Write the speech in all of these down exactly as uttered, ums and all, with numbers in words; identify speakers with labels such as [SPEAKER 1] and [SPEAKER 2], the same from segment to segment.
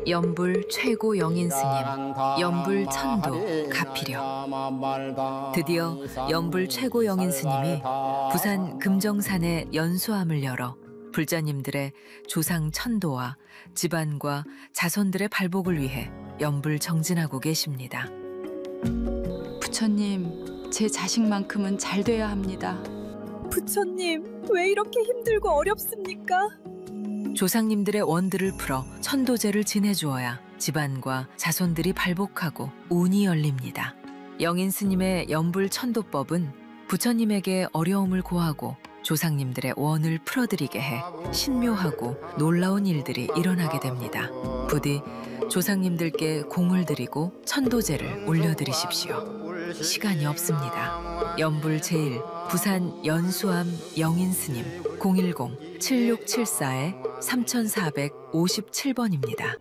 [SPEAKER 1] 연불 최고 영인 스님, 연불 천도 가피려. 드디어 연불 최고 영인 스님이 부산 금정산에 연수함을 열어 불자님들의 조상 천도와 집안과 자손들의 발복을 위해 연불 정진하고 계십니다.
[SPEAKER 2] 부처님, 제 자식만큼은 잘 돼야 합니다.
[SPEAKER 3] 부처님, 왜 이렇게 힘들고 어렵습니까?
[SPEAKER 1] 조상님들의 원들을 풀어 천도제를 지내주어야 집안과 자손들이 발복하고 운이 열립니다. 영인 스님의 연불 천도법은 부처님에게 어려움을 고하고 조상님들의 원을 풀어드리게 해 신묘하고 놀라운 일들이 일어나게 됩니다. 부디 조상님들께 공을 드리고 천도제를 올려드리십시오. 시간이 없습니다. 연불 제일 부산 연수암 영인 스님 공일공 칠육칠사 삼사오칠 번입니다.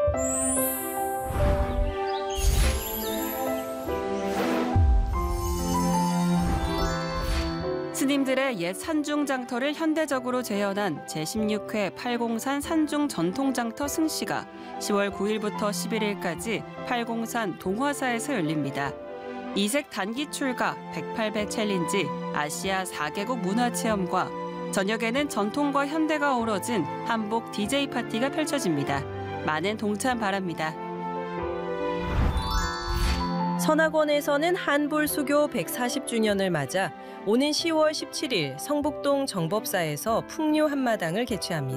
[SPEAKER 4] 스님들의 옛 산중장터를 현대적으로 재현한 제십육 회 팔공산 산중 전통장터 승시가 시월 구일부터 십일일까지 팔공산 동화사에서 열립니다. 이색 단기 출가 백팔 배 챌린지 아시아 사 개국 문화체험과 저녁에는 전통과 현대가 어우러진 한복 디제이 파티가 펼쳐집니다. 많은 동참 바랍니다.
[SPEAKER 3] 선악원에서는 한불수교 백사십 주년을 맞아 오는 시월 십칠일 성북동 정법사에서 풍류 한마당을 개최합니다.